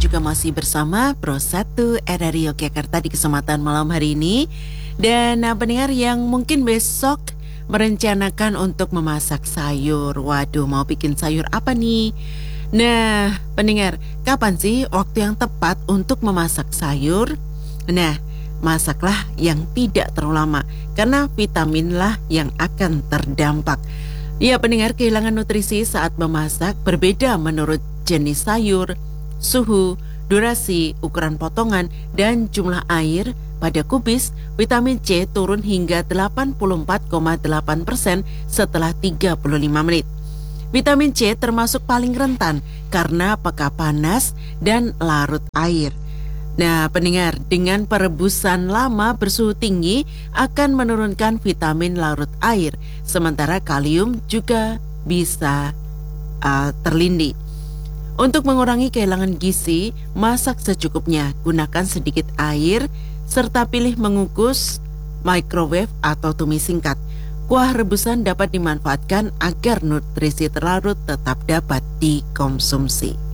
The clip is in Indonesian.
juga masih bersama Pro 1 RRI Yogyakarta di kesempatan malam hari ini. Dan pendengar yang mungkin besok merencanakan untuk memasak sayur. Waduh, mau bikin sayur apa nih? Nah, pendengar, kapan sih waktu yang tepat untuk memasak sayur? Nah, masaklah yang tidak terlalu lama, karena vitaminlah yang akan terdampak. Ya, pendengar, kehilangan nutrisi saat memasak berbeda menurut jenis sayur, suhu, durasi, ukuran potongan, dan jumlah air. Pada kubis, vitamin C turun hingga 84,8% setelah 35 menit. Vitamin C termasuk paling rentan karena peka panas dan larut air. Nah, pendengar, dengan perebusan lama bersuhu tinggi akan menurunkan vitamin larut air, sementara kalium juga bisa terlindung. Untuk mengurangi kehilangan gizi, masak secukupnya, gunakan sedikit air, serta pilih mengukus, microwave atau tumis singkat. Kuah rebusan dapat dimanfaatkan agar nutrisi terlarut tetap dapat dikonsumsi.